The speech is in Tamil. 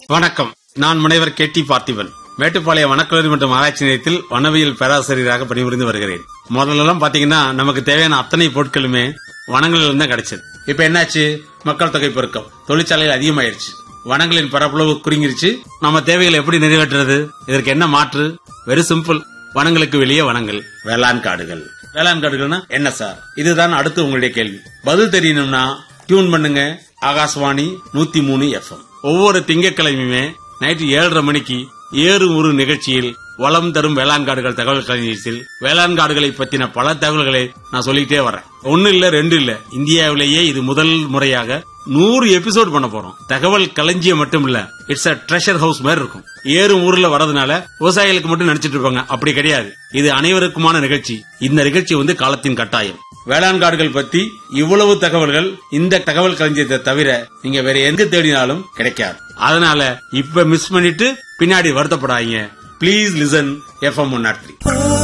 வணக்கம். நான் முனைவர் KT பார்த்திபன். மேட்டுப்பாளையம் வனக்கல்லூரி மற்றும் ஆராய்ச்சி நிலையத்தில் வனவியல் பேராசிரியராக பணிபுரிந்து வருகிறேன். முதல்லலாம் பாத்தீங்கன்னா நமக்கு தேவையான அத்தனை பொருட்களுமே வனங்களில் தான் கிடைச்சது. இப்ப என்னாச்சு? மக்கள் தொகை பெருக்கம், தொழிற்சாலைகள் அதிகமாயிருச்சு, வனங்களின் பரப்பளவு குறுங்கிருச்சு. நம்ம தேவைகளை எப்படி நிறைவேற்றுறது? இதற்கு என்ன மாற்று? Very simple. வனங்களுக்கு வெளியே வனங்கள், வேளாண் காடுகள். வேளாண் காடுகள்னா என்ன சார்? இதுதான் அடுத்து உங்களுடைய கேள்வி. பதில் தெரியணும்னா டியூன் பண்ணுங்க ஆகாசவாணி 103 FM. ஒவ்வொரு திங்கட்கிழமையுமே நைட்டு 7:30 மணிக்கு ஏறு ஒரு நிகழ்ச்சியில் வளம் தரும் வேளாண் காடுகள் தகவல் களஞ்சியத்தில் வேளாண் காடுகளை பத்தின பல தகவல்களை நான் சொல்லிட்டே வரேன். 1 இல்ல 2 இல்ல, இந்தியாவிலேயே இது முதல் முறையாக 100 எபிசோட் பண்ண போறோம். தகவல் களஞ்சியம் மட்டும் இல்ல, இட்ஸ் அ ட்ரெஷர் ஹவுஸ் மாதிரி இருக்கும். ஏறும் ஊர்ல வரதுனால விவசாயிகளுக்கு மட்டும் நினைச்சிட்டு இருப்பாங்க, அப்படி கிடையாது. இது அனைவருக்குமான நிகழ்ச்சி. இந்த நிகழ்ச்சி காலத்தின் கட்டாயம். வேளாண் காடுகள் பத்தி இவ்வளவு தகவல்கள் இந்த தகவல் களஞ்சியத்தை தவிர நீங்க வேற எங்க தேடினாலும் கிடைக்காது. அதனால இப்ப மிஸ் பண்ணிட்டு பின்னாடி வருத்தப்படாதீங்க. Please listen FM 103.